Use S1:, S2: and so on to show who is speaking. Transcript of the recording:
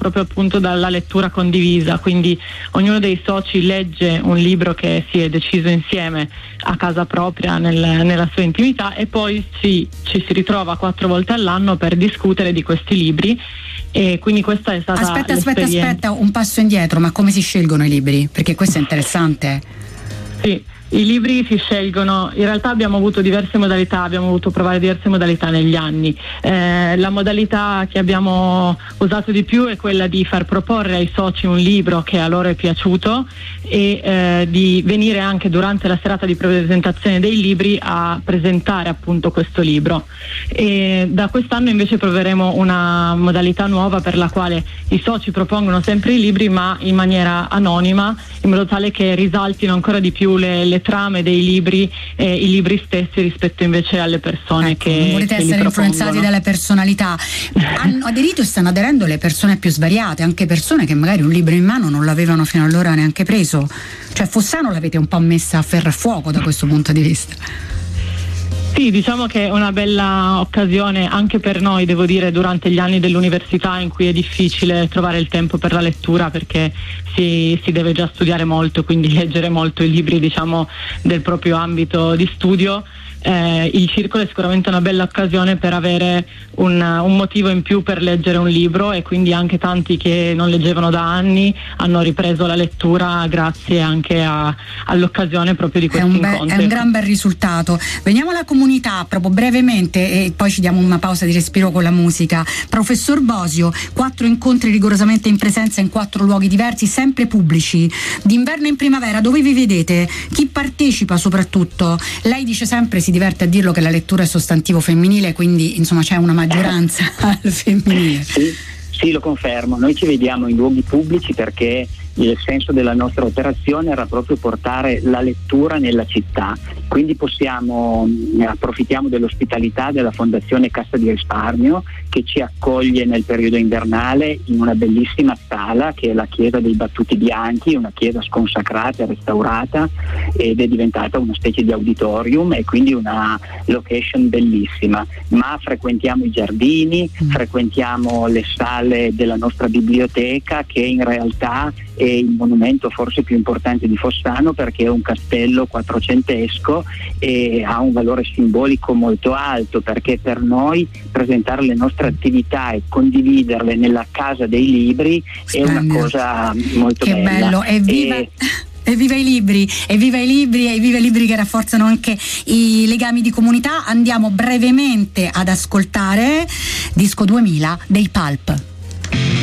S1: proprio appunto dalla lettura condivisa, quindi ognuno dei soci legge un libro che si è deciso insieme a casa propria nella sua intimità, e poi ci si ritrova 4 volte all'anno per discutere di questi libri. E quindi questa è stata
S2: Aspetta, un passo indietro, ma come si scelgono i libri? Perché questo è interessante.
S1: Sì, i libri si scelgono, in realtà abbiamo avuto diverse modalità, abbiamo voluto provare diverse modalità negli anni. La modalità che abbiamo usato di più è quella di far proporre ai soci un libro che a loro è piaciuto e di venire anche durante la serata di presentazione dei libri a presentare appunto questo libro. E da quest'anno invece proveremo una modalità nuova per la quale i soci propongono sempre i libri, ma in maniera anonima, in modo tale che risaltino ancora di più le trame dei libri e i libri stessi rispetto invece alle persone che
S2: non volete essere influenzati dalle personalità. Hanno aderito e stanno aderendo le persone più svariate, anche persone che magari un libro in mano non l'avevano fino allora neanche preso. Cioè Fossano l'avete un po' messa a ferro e fuoco da questo punto di vista.
S1: Sì, diciamo che è una bella occasione anche per noi, devo dire, durante gli anni dell'università in cui è difficile trovare il tempo per la lettura, perché si deve già studiare molto, quindi leggere molto i libri, diciamo, del proprio ambito di studio. Il circolo è sicuramente una bella occasione per avere un motivo in più per leggere un libro, e quindi anche tanti che non leggevano da anni hanno ripreso la lettura grazie anche all'occasione proprio di questi incontri.
S2: È un gran bel risultato. Veniamo alla comunità proprio brevemente e poi ci diamo una pausa di respiro con la musica. Professor Bosio, 4 incontri rigorosamente in presenza in 4 luoghi diversi, sempre pubblici, d'inverno e in primavera. Dove vi vedete? Chi partecipa soprattutto? Lei dice sempre, si diverte a dirlo, che la lettura è sostantivo femminile, quindi insomma c'è una maggioranza al femminile.
S3: Sì, lo confermo. Noi ci vediamo in luoghi pubblici perché il senso della nostra operazione era proprio portare la lettura nella città, quindi approfittiamo dell'ospitalità della Fondazione Cassa di Risparmio, che ci accoglie nel periodo invernale in una bellissima sala che è la Chiesa dei Battuti Bianchi, una chiesa sconsacrata e restaurata, ed è diventata una specie di auditorium e quindi una location bellissima. Ma frequentiamo i giardini, frequentiamo le sale della nostra biblioteca, che in realtà è il monumento forse più importante di Fossano, perché è un castello quattrocentesco e ha un valore simbolico molto alto, perché per noi presentare le nostre attività e condividerle nella casa dei libri è una cosa molto bella.
S2: Che bello, evviva i libri, evviva i libri, evviva i libri che rafforzano anche i legami di comunità. Andiamo brevemente ad ascoltare Disco 2000 dei Pulp.